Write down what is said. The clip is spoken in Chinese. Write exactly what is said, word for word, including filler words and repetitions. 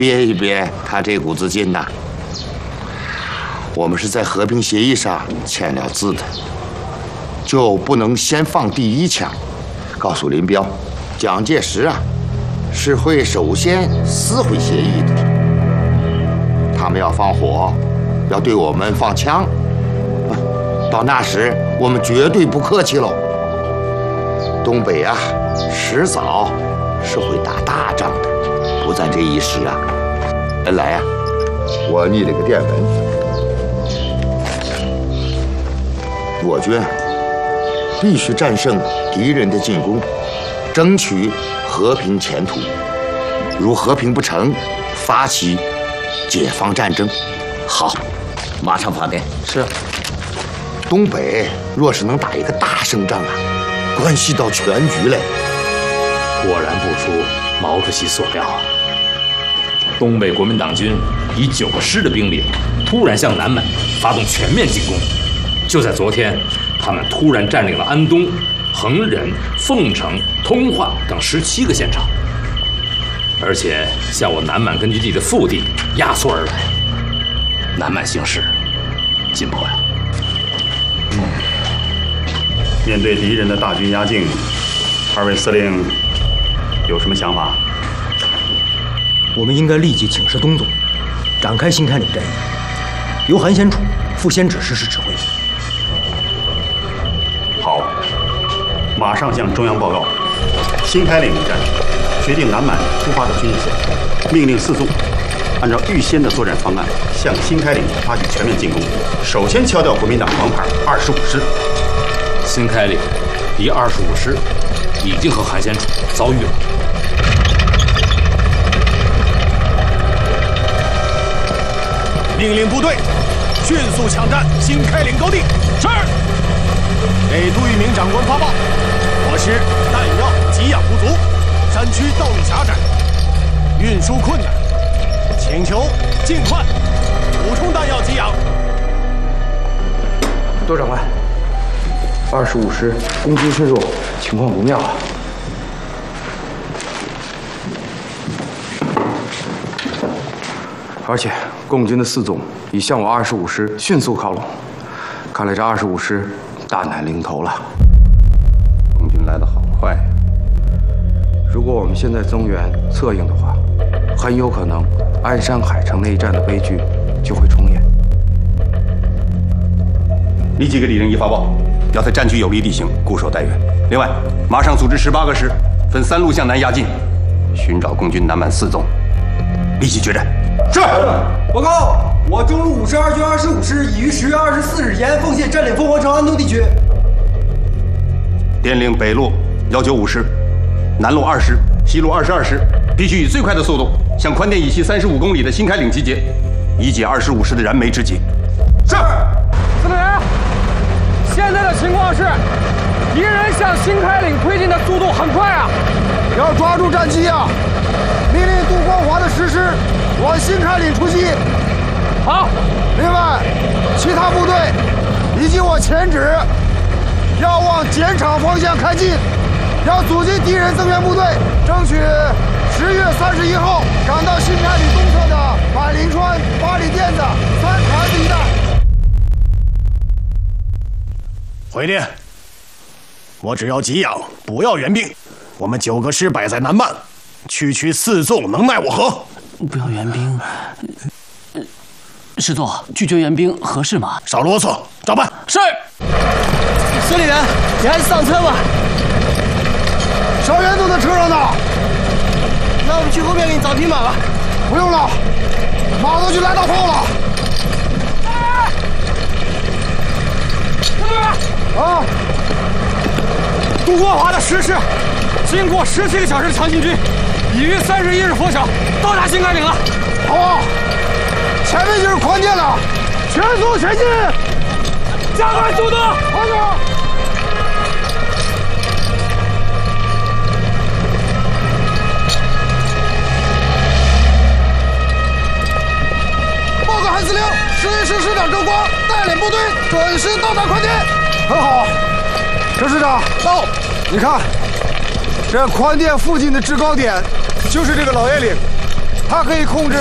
憋一憋他这股子劲呐。我们是在和平协议上签了字的，就不能先放第一枪。告诉林彪，蒋介石啊，是会首先撕毁协议的。他们要放火，要对我们放枪，到那时我们绝对不客气喽。东北啊，迟早是会打大仗的，不在这一时啊。来啊，我拟了个电文，我军必须战胜敌人的进攻，争取和平前途。如和平不成，发起解放战争。 好，马上发电。 是。 东北若是能打一个大胜仗啊，关系到全局嘞。 果然不出毛主席所料，东北国民党军以九个师的兵力，突然向南满发动全面进攻。就在昨天，他们突然占领了安东、恒忍、凤城、通化等十七个县场，而且向我南满根据地的腹地压缩而来。南满形势紧迫呀！ 嗯，面对敌人的大军压境，二位司令有什么想法？ 我们应该立即请示东总，展开新开岭战役，由韩先楚、傅先轾实施指挥。 好，马上向中央报告。新开岭一战，决定南满出发的军事线，命令四纵按照预先的作战方案，向新开岭发起全面进攻。首先敲掉国民党王牌二十五师。 新开岭第二十五师已经和韩先楚遭遇了。 命令部队迅速抢占新开岭高地。是。给杜聿明长官发报，我师弹药给养不足，山区道路狭窄，运输困难，请求尽快补充弹药给养。 多长官，二十五师攻击深入，情况不妙啊！而且共军的四纵已向我二十五师迅速靠拢，看来这二十五师大难临头了。共军来得好快，如果我们现在增援策应的话，很有可能鞍山海城那一战的悲剧就会重演。 立即给李仁一发报，要在战区有利地形固守待援。另外，马上组织十八个师，分三路向南压境，寻找共军南满四纵，立即决战。是。 报告，我中路五十二军二十五师已于十月二十四日延安奉县占领凤凰城安东地区。 电令北路幺九五师、南路二师、西路二十二师，必须以最快的速度向宽甸以西三十五公里的新开岭集结，以解二十五师的燃眉之急。是。 司令员，现在的情况是，敌人向新开岭推进的速度很快啊， 要抓住战机啊！命令杜光华的十师往新开岭出击。 好。 另外，其他部队以及我前指要往碱场方向开进，要阻击敌人增援部队，争取十月三十一号赶到新开岭东侧的百灵川、八里店子、三坛子一带。 回电，我只要给养，不要援兵。我们九个师摆在南满，区区四纵能奈我何？ 不要援兵，师座拒绝援兵合适吗？ 少啰嗦，照办。 是。司令员，你还是上车吧。 少元都在车上呢。 那我们去后面给你找匹马吧。 不用了，马都去来大炮了。 司令员。 啊！ 杜光华的十师经过十七个小时的强行军，已于三十一日拂晓到达新开岭了。 好啊，前面就是宽甸了，全速前进， 加快速度， 快点！报告韩司令，十一师师长周光带领部队准时到达宽甸。很好，陈师长到。你看，这宽甸附近的制高点就是这个老爷岭， 他可以控制